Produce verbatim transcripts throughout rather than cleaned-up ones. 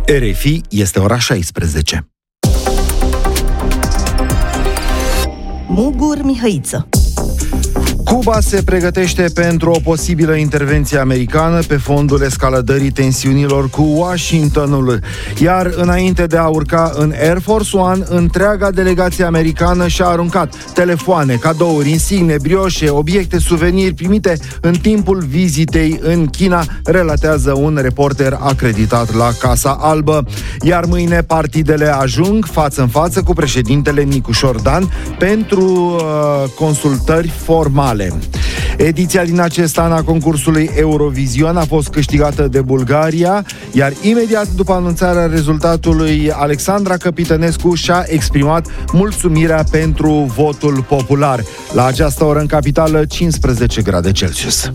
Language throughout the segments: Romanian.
R F I, este ora șaisprezece. Mugur Mihăiță. Cuba se pregătește pentru o posibilă intervenție americană pe fondul escaladării tensiunilor cu Washingtonul. Iar înainte de a urca în Air Force One, întreaga delegație americană și-a aruncat telefoane, cadouri, insigne, brioșe, obiecte, suveniri primite în timpul vizitei în China, relatează un reporter acreditat la Casa Albă. Iar mâine partidele ajung față în față cu președintele Nicușor Dan pentru uh, consultări formale. Ediția din acest an a concursului Eurovision a fost câștigată de Bulgaria, iar imediat după anunțarea rezultatului, Alexandra Căpitănescu și-a exprimat mulțumirea pentru votul popular. La această oră în capitală, cincisprezece grade Celsius.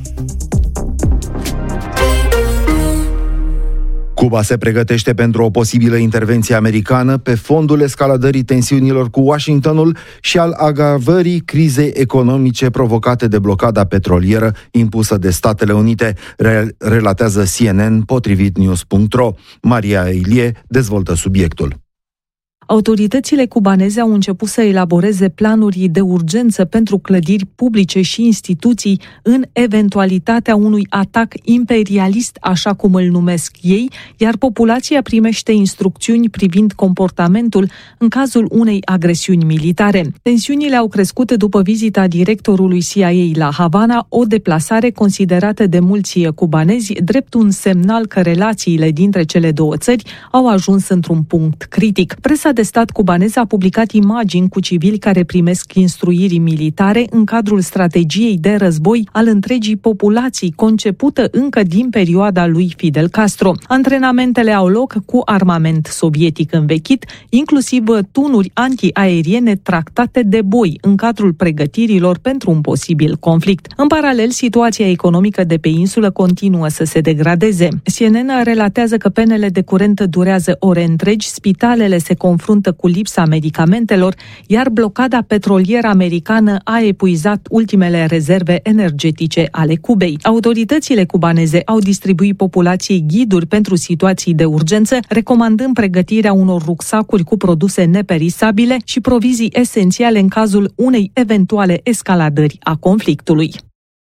Cuba se pregătește pentru o posibilă intervenție americană pe fondul escaladării tensiunilor cu Washingtonul și al agravării crizei economice provocate de blocada petrolieră impusă de Statele Unite, relatează C N N potrivit news punct ro. Maria Ilie dezvoltă subiectul. Autoritățile cubaneze au început să elaboreze planuri de urgență pentru clădiri publice și instituții în eventualitatea unui atac imperialist, așa cum îl numesc ei, iar populația primește instrucțiuni privind comportamentul în cazul unei agresiuni militare. Tensiunile au crescut după vizita directorului C I A la Havana, o deplasare considerată de mulți cubanezi drept un semnal că relațiile dintre cele două țări au ajuns într-un punct critic. Presa de stat cubanez a publicat imagini cu civili care primesc instruiri militare în cadrul strategiei de război al întregii populații, concepută încă din perioada lui Fidel Castro. Antrenamentele au loc cu armament sovietic învechit, inclusiv tunuri antiaeriene tractate de boi în cadrul pregătirilor pentru un posibil conflict. În paralel, situația economică de pe insulă continuă să se degradeze. C N N relatează că penele de curent durează ore întregi, spitalele se confruntă cu lipsa medicamentelor, iar blocada petrolieră americană a epuizat ultimele rezerve energetice ale Cubei. Autoritățile cubaneze au distribuit populației ghiduri pentru situații de urgență, recomandând pregătirea unor rucsacuri cu produse neperisabile și provizii esențiale în cazul unei eventuale escaladări a conflictului.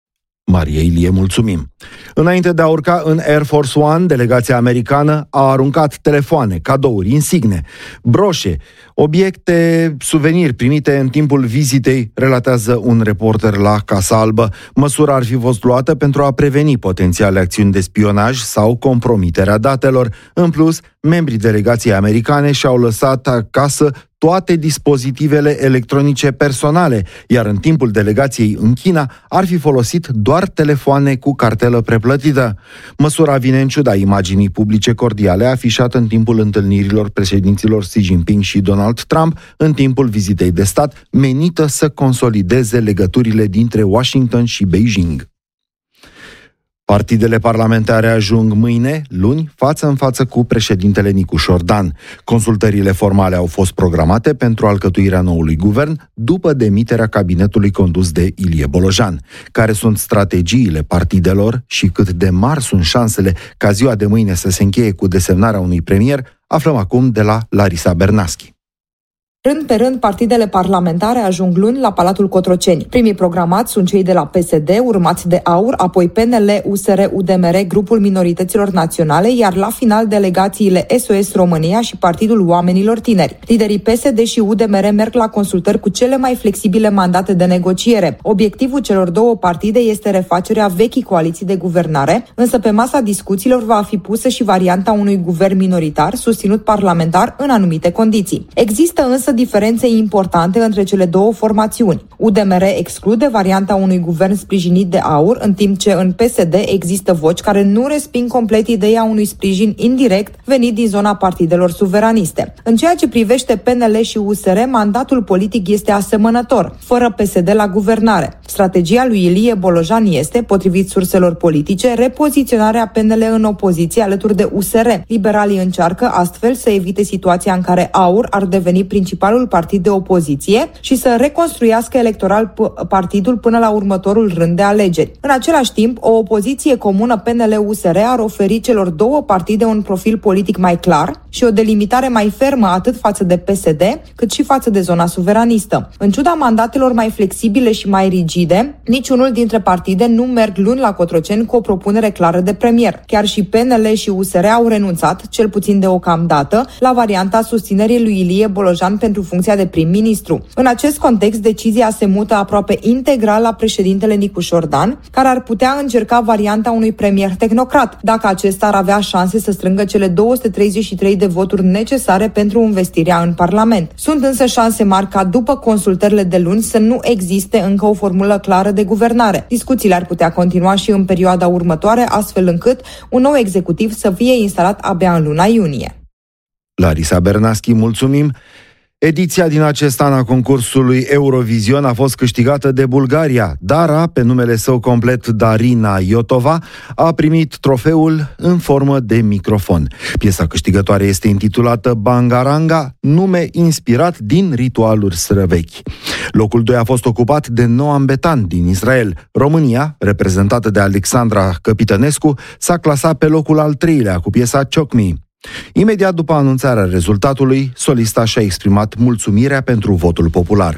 Maria Ilie, mulțumim. Înainte de a urca în Air Force One, delegația americană a aruncat telefoane, cadouri, insigne, broșe, obiecte, suveniri primite în timpul vizitei, relatează un reporter la Casa Albă. Măsura ar fi fost luată pentru a preveni potențiale acțiuni de spionaj sau compromiterea datelor. În plus, membrii delegației americane și-au lăsat acasă toate dispozitivele electronice personale, iar în timpul delegației în China ar fi folosit doar telefoane cu cartelă preplătită. Măsura vine în ciuda imaginii publice cordiale afișate în timpul întâlnirilor președinților Xi Jinping și Donald Trump în timpul vizitei de stat, menită să consolideze legăturile dintre Washington și Beijing. Partidele parlamentare ajung mâine, luni, față în față cu președintele Nicușor Dan. Consultările formale au fost programate pentru alcătuirea noului guvern după demiterea cabinetului condus de Ilie Bolojan. Care sunt strategiile partidelor și cât de mari sunt șansele ca ziua de mâine să se încheie cu desemnarea unui premier, aflăm acum de la Larisa Bernaschi. Rând pe rând, partidele parlamentare ajung luni la Palatul Cotroceni. Primii programați sunt cei de la P S D, urmați de AUR, apoi P N L, U S R, U D M R, Grupul Minorităților Naționale, iar la final delegațiile S O S România și Partidul Oamenilor Tineri. Liderii P S D și U D M R merg la consultări cu cele mai flexibile mandate de negociere. Obiectivul celor două partide este refacerea vechii coaliții de guvernare, însă pe masa discuțiilor va fi pusă și varianta unui guvern minoritar, susținut parlamentar în anumite condiții. Există însă diferențe importante între cele două formațiuni. U D M R exclude varianta unui guvern sprijinit de AUR, în timp ce în P S D există voci care nu resping complet ideea unui sprijin indirect venit din zona partidelor suveraniste. În ceea ce privește P N L și U S R, mandatul politic este asemănător, fără P S D la guvernare. Strategia lui Ilie Bolojan este, potrivit surselor politice, repoziționarea P N L în opoziție alături de U S R. Liberalii încearcă astfel să evite situația în care AUR ar deveni principal principalul partid de opoziție și să reconstruiască electoral p- partidul până la următorul rând de alegeri. În același timp, o opoziție comună P N L U S R ar oferi celor două partide un profil politic mai clar și o delimitare mai fermă atât față de P S D, cât și față de zona suveranistă. În ciuda mandatelor mai flexibile și mai rigide, niciunul dintre partide nu merg luni la Cotroceni cu o propunere clară de premier. Chiar și P N L și U S R au renunțat, cel puțin deocamdată, la varianta susținerii lui Ilie Bolojan pentru funcția de prim-ministru. În acest context, decizia se mută aproape integral la președintele Nicu Șordan, care ar putea încerca varianta unui premier tehnocrat, dacă acesta ar avea șanse să strângă cele două sute treizeci și trei de voturi necesare pentru investirea în Parlament. Sunt însă șanse mari ca după consultările de luni să nu existe încă o formulă clară de guvernare. Discuțiile ar putea continua și în perioada următoare, astfel încât un nou executiv să fie instalat abia în luna iunie. Larisa Bernaschi, mulțumim! Ediția din acest an a concursului Eurovision a fost câștigată de Bulgaria. Dara, pe numele său complet Darina Iotova, a primit trofeul în formă de microfon. Piesa câștigătoare este intitulată Bangaranga, nume inspirat din ritualuri străvechi. Locul doi a fost ocupat de Noam Betan din Israel. România, reprezentată de Alexandra Căpitănescu, s-a clasat pe locul al treilea cu piesa Choke Me. Imediat după anunțarea rezultatului, solista și-a exprimat mulțumirea pentru votul popular.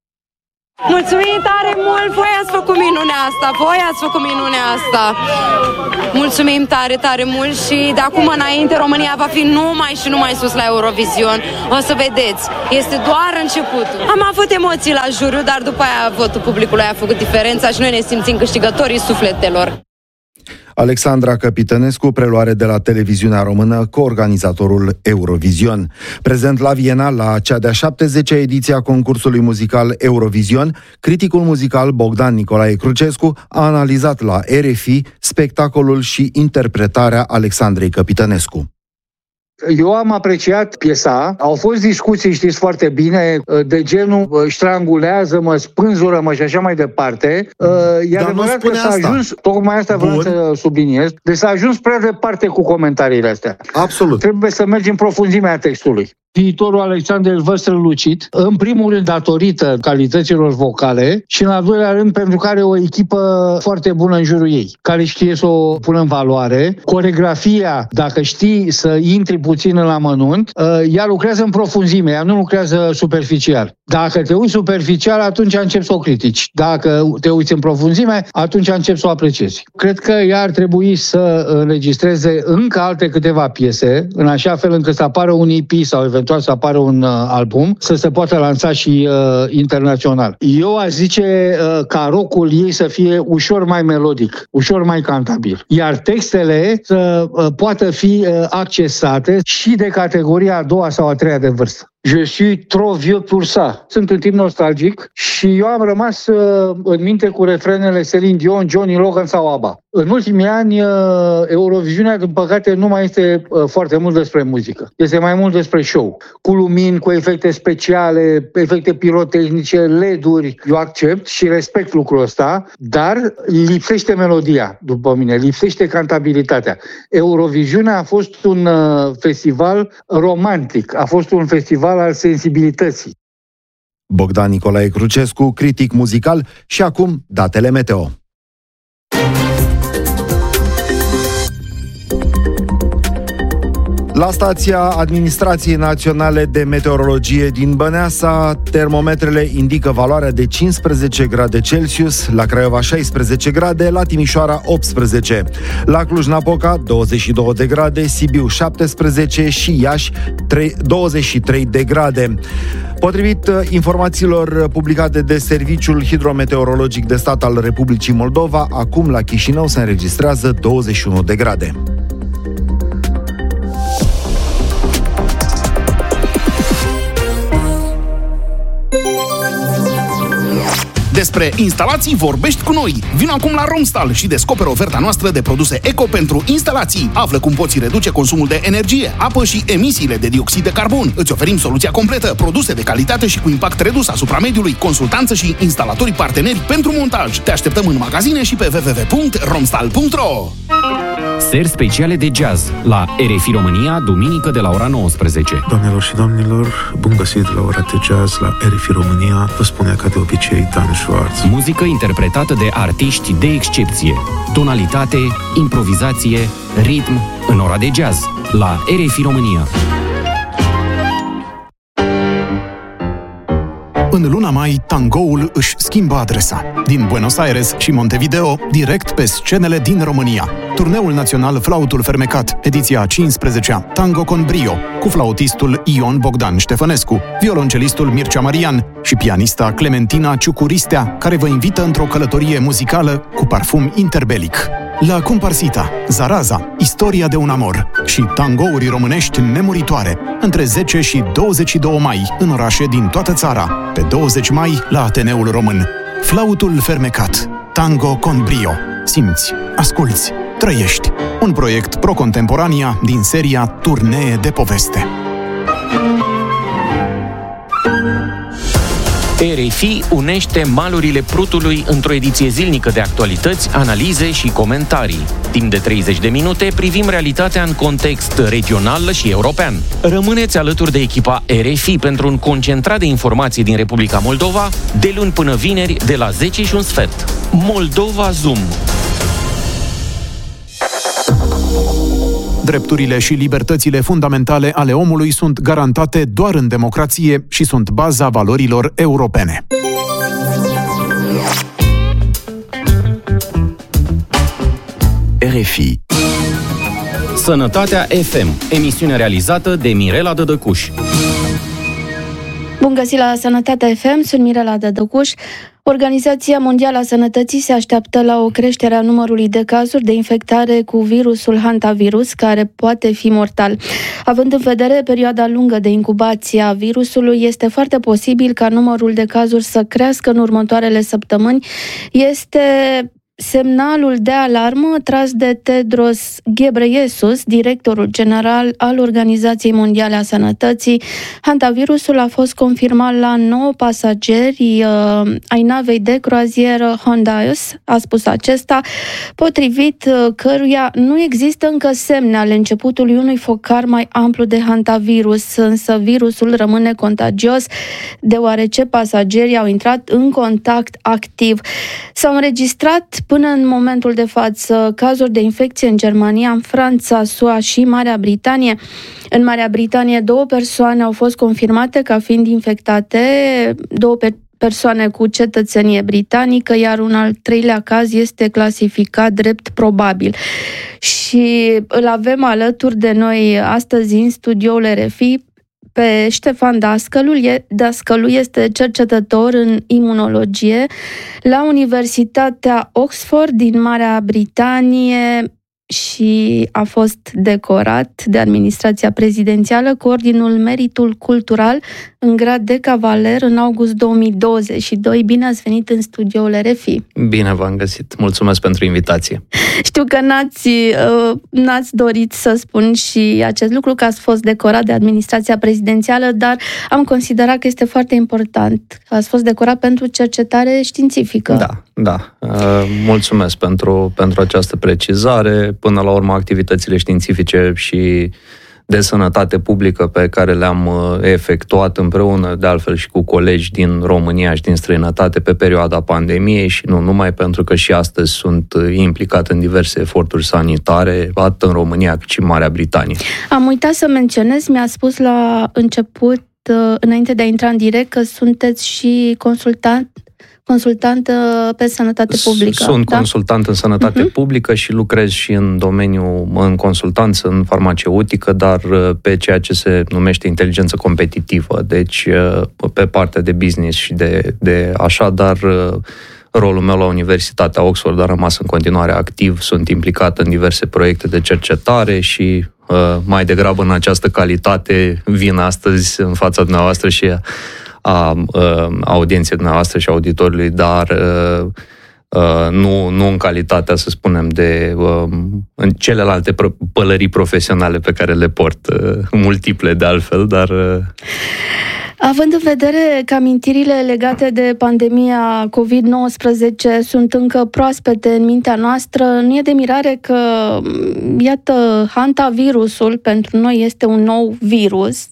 Mulțumim tare mult! Voi ați făcut minunea asta! Voi ați făcut minunea asta! Mulțumim tare, tare mult și de acum înainte România va fi numai și numai sus la Eurovision. O să vedeți, este doar începutul. Am avut emoții la juriu, dar după aia votul publicului a făcut diferența și noi ne simțim câștigătorii sufletelor. Alexandra Căpitănescu, preluare de la televiziunea română, coorganizatorul Eurovision. Prezent la Viena, la cea de-a șaptezecea ediție a concursului muzical Eurovision, criticul muzical Bogdan Nicolae Crucescu a analizat la R F I spectacolul și interpretarea Alexandrei Căpitănescu. Eu am apreciat piesa, au fost discuții, știți foarte bine, de genul ștrangulează-mă, spânzură-mă și așa mai departe. E adevărat că s-a asta. ajuns, tocmai asta vreau Bun. să subliniez, deci s-a ajuns prea departe cu comentariile astea. Absolut. Trebuie să mergem în profunzimea textului. Viitorul Alexandrei îl văd strălucit, în primul rând datorită calităților vocale și în al doilea rând pentru că are o echipă foarte bună în jurul ei, care știe să o pună în valoare. Coregrafia, dacă știi să intri puțin în amănunt, ea lucrează în profunzime, ea nu lucrează superficial. Dacă te uiți superficial, atunci începi să o critici. Dacă te uiți în profunzime, atunci începi să o apreciezi. Cred că ea ar trebui să înregistreze încă alte câteva piese, în așa fel încât să apară un E P sau eventual să apară un uh, album, să se poată lansa și uh, internațional. Eu aș zice uh, ca rock-ul ei să fie ușor mai melodic, ușor mai cantabil. Iar textele să uh, poată fi uh, accesate și de categoria a doua sau a treia de vârstă. Je suis trop vieux pour ça. Sunt un tip nostalgic și eu am rămas uh, în minte cu refrenele Celine Dion, Johnny Logan sau ABBA. În ultimii ani, uh, Euroviziunea, din păcate, nu mai este uh, foarte mult despre muzică. Este mai mult despre show. Cu lumini, cu efecte speciale, efecte pirotehnice, L E D-uri. Eu accept și respect lucrul ăsta, dar lipsește melodia, după mine, lipsește cantabilitatea. Euroviziunea a fost un uh, festival romantic, a fost un festival al sensibilității. Bogdan Nicolae Crucescu, critic muzical, și acum datele meteo. La stația Administrației Naționale de Meteorologie din Băneasa, termometrele indică valoarea de cincisprezece grade Celsius, la Craiova șaisprezece grade, la Timișoara optsprezece, la Cluj-Napoca douăzeci și două de grade, Sibiu șaptesprezece și Iași douăzeci și trei de grade. Potrivit informațiilor publicate de Serviciul Hidrometeorologic de Stat al Republicii Moldova, acum la Chișinău se înregistrează douăzeci și unu de grade. Despre instalații vorbești cu noi. Vino acum la Romstal și descoperă oferta noastră de produse eco pentru instalații. Află cum poți reduce consumul de energie, apă și emisiile de dioxid de carbon. Îți oferim soluția completă, produse de calitate și cu impact redus asupra mediului, consultanță și instalatorii parteneri pentru montaj. Te așteptăm în magazine și pe w w w punct romstal punct r o. Seri speciale de jazz la R F I România, duminică de la ora nouăsprezece. Doamnelor și domnilor, bun găsit la ora de jazz la R F I România. Vă spune ca de obicei Dan Schwartz. Muzică interpretată de artiști de excepție. Tonalitate, improvizație, ritm în ora de jazz la R F I România. În luna mai, tangoul își schimbă adresa. Din Buenos Aires și Montevideo, direct pe scenele din România. Turneul național Flautul Fermecat, ediția a cincisprezecea, Tango con Brio, cu flautistul Ion Bogdan Ștefănescu, violoncelistul Mircea Marian și pianista Clementina Ciucuristea, care vă invită într-o călătorie muzicală cu parfum interbelic. La Comparsita, Zaraza, Istoria de un amor și tangouri românești nemuritoare, între zece și douăzeci și doi mai, în orașe din toată țara, pe douăzeci mai la Ateneul Român. Flautul Fermecat, Tango con Brio. Simți, asculți, trăiești. Un proiect Pro-Contemporania din seria Turnee de poveste. R F I unește malurile Prutului într-o ediție zilnică de actualități, analize și comentarii. Timp de treizeci de minute privim realitatea în context regional și european. Rămâneți alături de echipa R F I pentru un concentrat de informații din Republica Moldova, de luni până vineri, de la zece și un sfert. Moldova Zoom. Drepturile și libertățile fundamentale ale omului sunt garantate doar în democrație și sunt baza valorilor europene. R F I Sănătatea F M, emisiune realizată de Mirela Dădăcuș. Bun găsit la Sănătatea F M, sunt Mirela Dădăcuș. Organizația Mondială a Sănătății se așteaptă la o creștere a numărului de cazuri de infectare cu virusul hantavirus, care poate fi mortal. Având în vedere perioada lungă de incubație a virusului, este foarte posibil ca numărul de cazuri să crească în următoarele săptămâni. Este semnalul de alarmă tras de Tedros Ghebreyesus, directorul general al Organizației Mondiale a Sănătății. Hantavirusul a fost confirmat la nouă pasageri uh, ai navei de croazieră Hondius, a spus acesta, potrivit uh, căruia nu există încă semne ale începutului unui focar mai amplu de hantavirus, însă virusul rămâne contagios deoarece pasagerii au intrat în contact activ. S-au înregistrat până în momentul de față cazuri de infecție în Germania, în Franța, S U A și Marea Britanie. În Marea Britanie două persoane au fost confirmate ca fiind infectate, două pe- persoane cu cetățenie britanică, iar un al treilea caz este clasificat drept probabil. Și îl avem alături de noi astăzi în studioul R F I pe Ștefan Dascălu. Dascălu este cercetător în imunologie la Universitatea Oxford din Marea Britanie și a fost decorat de administrația prezidențială cu Ordinul Meritul Cultural în grad de cavaler în august două mii douăzeci și doi. Bine ați venit în studioul R F I. Bine v-am găsit. Mulțumesc pentru invitație. Știu că n-ați, n-ați dorit să spun și acest lucru, că ați fost decorat de administrația prezidențială, dar am considerat că este foarte important că ați fost decorat pentru cercetare științifică. Da, da. Mulțumesc pentru, pentru această precizare. Până la urmă, activitățile științifice și de sănătate publică pe care le-am efectuat împreună, de altfel și cu colegi din România și din străinătate pe perioada pandemiei și nu numai, pentru că și astăzi sunt implicat în diverse eforturi sanitare, atât în România cât și în Marea Britanie. Am uitat să menționez, mi-a spus la început, înainte de a intra în direct, că sunteți și consultant consultant pe sănătate publică. Sunt da? consultant în sănătate uh-huh. publică și lucrez și în domeniul, în consultanță, în farmaceutică, dar pe ceea ce se numește inteligență competitivă. Deci pe partea de business și de, de așa, dar rolul meu la Universitatea Oxford a rămas în continuare activ. Sunt implicat în diverse proiecte de cercetare și mai degrabă în această calitate vin astăzi în fața dumneavoastră și a, a, a audienței dumneavoastră și auditorului, dar a, a, nu, nu în calitatea, să spunem, de a, în celelalte pălării profesionale pe care le port, a, multiple de altfel, dar... A... Având în vedere că amintirile legate de pandemia covid nouăsprezece sunt încă proaspete în mintea noastră, nu e de mirare că, iată, hantavirusul pentru noi este un nou virus.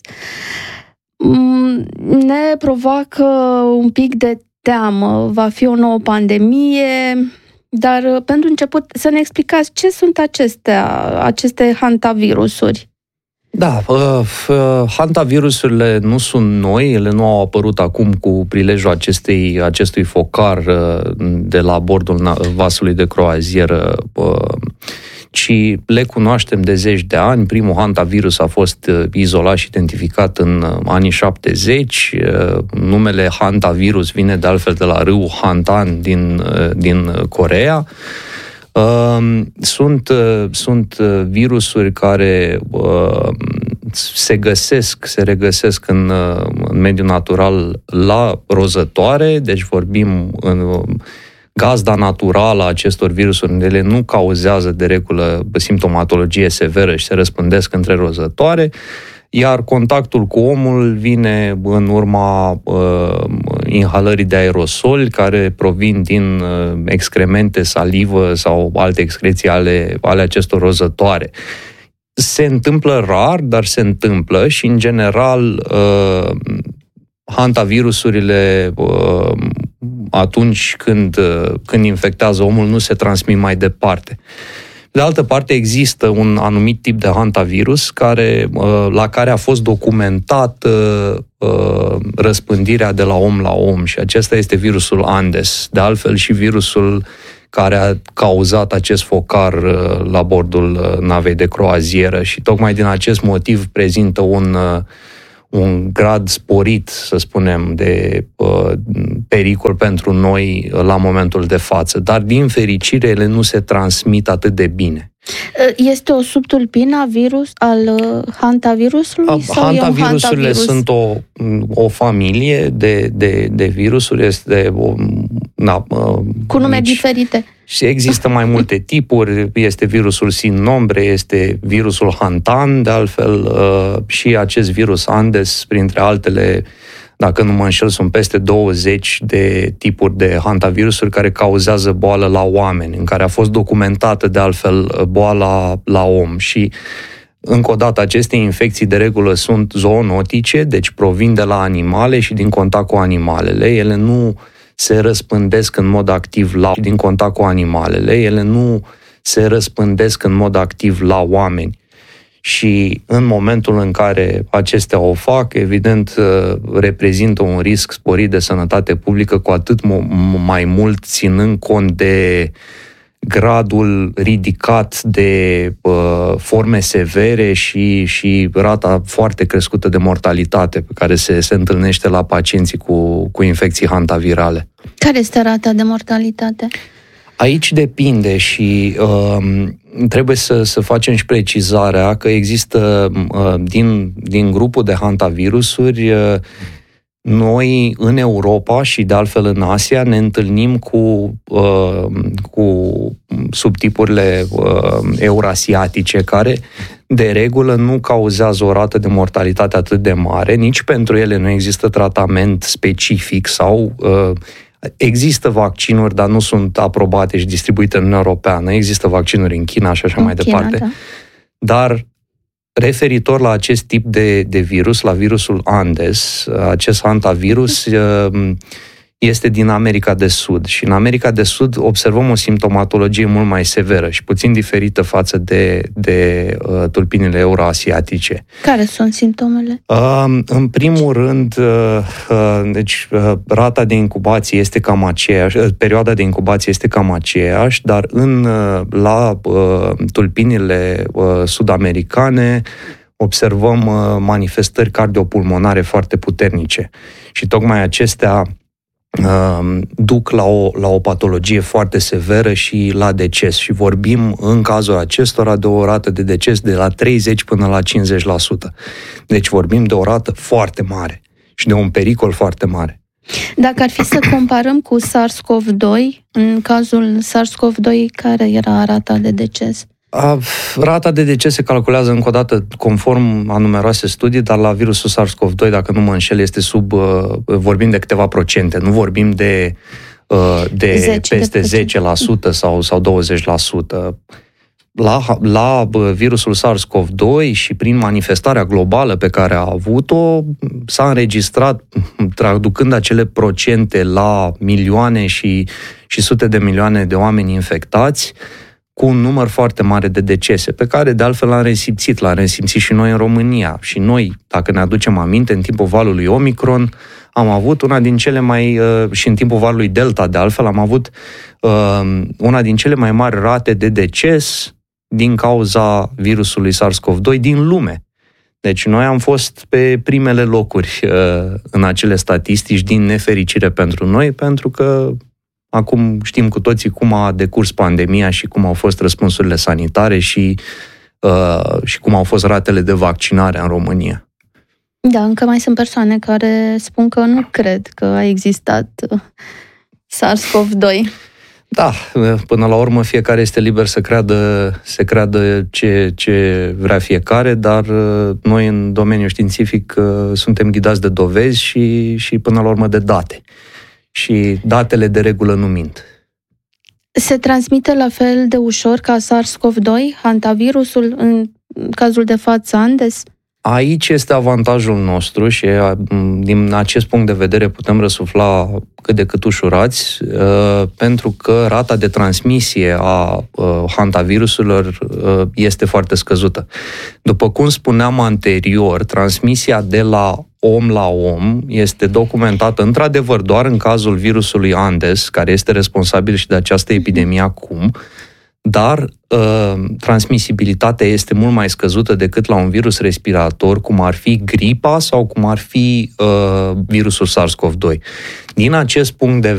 Ne provoacă un pic de teamă. Va fi o nouă pandemie, dar pentru început să ne explicați ce sunt acestea, aceste hantavirusuri. Da, uh, uh, hantavirusurile nu sunt noi, ele nu au apărut acum cu prilejul acestei, acestui focar uh, de la bordul vasului de croazieră, uh, ci le cunoaștem de zeci de ani. Primul hantavirus a fost uh, izolat și identificat în uh, anii șaptezeci. Uh, numele hantavirus vine de altfel de la râul Hantan din, uh, din Coreea. Uh, sunt, uh, sunt virusuri care uh, se găsesc, se regăsesc în, uh, în mediul natural la rozătoare, deci vorbim în uh, gazda naturală a acestor virusuri, unde ele nu cauzează de regulă simptomatologie severă și se răspândesc între rozătoare, iar contactul cu omul vine în urma uh, inhalării de aerosoli care provin din uh, excremente, salivă sau alte excreții ale, ale acestor rozătoare. Se întâmplă rar, dar se întâmplă și, în general, uh, hantavirusurile uh, atunci când, uh, când infectează omul nu se transmit mai departe. De altă parte, există un anumit tip de hantavirus care, la care a fost documentat răspândirea de la om la om și acesta este virusul Andes. De altfel și virusul care a cauzat acest focar la bordul navei de croazieră și tocmai din acest motiv prezintă un, un grad sporit, să spunem, de uh, pericol pentru noi la momentul de față. Dar, din fericire, ele nu se transmit atât de bine. Este o subtulpină virus al hantavirusului? Sau hantavirusurile e un hantavirus? Sunt o, o familie de, de, de virusuri, este o, na, cu nume nici, diferite. Și există mai multe tipuri, este virusul sin nombre, este virusul Hantan, de altfel, și acest virus Andes, printre altele, dacă nu mă înșel, sunt peste douăzeci de tipuri de hantavirusuri care cauzează boală la oameni, în care a fost documentată, de altfel, boala la om. Și, încă o dată, aceste infecții, de regulă, sunt zoonotice, deci provin de la animale și din contact cu animalele. Ele nu se răspândesc în mod activ la, din contact cu animalele, ele nu se răspândesc în mod activ la oameni. Și în momentul în care acestea o fac, evident, reprezintă un risc sporit de sănătate publică, cu atât mai mult ținând cont de gradul ridicat de uh, forme severe și, și rata foarte crescută de mortalitate pe care se, se întâlnește la pacienții cu, cu infecții hantavirale. Care este rata de mortalitate? Aici depinde și uh, trebuie să, să facem și precizarea că există uh, din, din grupul de hantavirusuri, uh, noi în Europa și de altfel în Asia ne întâlnim cu, uh, cu subtipurile uh, eurasiatice care de regulă nu cauzează o rată de mortalitate atât de mare, nici pentru ele nu există tratament specific sau uh, există vaccinuri, dar nu sunt aprobate și distribuite în Uniunea Europeană. Există vaccinuri în China și așa în mai China, departe. Da. Dar referitor la acest tip de, de virus, la virusul Andes, acest hantavirus este din America de Sud și în America de Sud observăm o simptomatologie mult mai severă și puțin diferită față de, de uh, tulpinile euroasiatice. Care sunt simptomele? Uh, în primul rând, uh, uh, deci uh, rata de incubație este cam aceeași, uh, perioada de incubație este cam aceeași, dar în uh, la uh, tulpinile uh, sud-americane observăm uh, manifestări cardiopulmonare foarte puternice și tocmai acestea duc la o, la o patologie foarte severă și la deces. Și vorbim în cazul acestora de o rată de deces de la treizeci până la cincizeci la sută. Deci vorbim de o rată foarte mare și de un pericol foarte mare. Dacă ar fi să comparăm cu SARS-CoV doi, în cazul SARS-CoV doi, care era rata de deces? Rata de decese se calculează încă o dată conform a numeroase studii, dar la virusul SARS-CoV doi, dacă nu mă înșel, este sub, vorbim de câteva procente, nu vorbim de, de zece, peste de zece la sută sau, sau douăzeci la sută. La, la virusul SARS-CoV doi și prin manifestarea globală pe care a avut-o, s-a înregistrat, traducând acele procente la milioane și, și sute de milioane de oameni infectați, cu un număr foarte mare de decese, pe care de altfel l-am resimțit, l-am resimțit și noi în România. Și noi, dacă ne aducem aminte, în timpul valului Omicron, am avut una din cele mai, și în timpul valului Delta, de altfel, am avut una din cele mai mari rate de deces din cauza virusului SARS-CoV doi din lume. Deci noi am fost pe primele locuri în acele statistici, din nefericire pentru noi, pentru că acum știm cu toții cum a decurs pandemia și cum au fost răspunsurile sanitare și, uh, și cum au fost ratele de vaccinare în România. Da, încă mai sunt persoane care spun că nu cred că a existat SARS-CoV doi. Da, până la urmă fiecare este liber să creadă, să creadă ce, ce vrea fiecare, dar noi în domeniul științific suntem ghidați de dovezi și, și până la urmă de date. Și datele de regulă nu mint. Se transmite la fel de ușor ca SARS-CoV doi, hantavirusul, în cazul de față Andes? Aici este avantajul nostru și din acest punct de vedere putem răsufla cât de cât ușurați, pentru că rata de transmisie a hantavirusurilor este foarte scăzută. După cum spuneam anterior, transmisia de la om la om este documentată într-adevăr doar în cazul virusului Andes, care este responsabil și de această epidemie acum, dar uh, transmisibilitatea este mult mai scăzută decât la un virus respirator, cum ar fi gripa sau cum ar fi uh, virusul SARS-CoV doi. Din acest punct de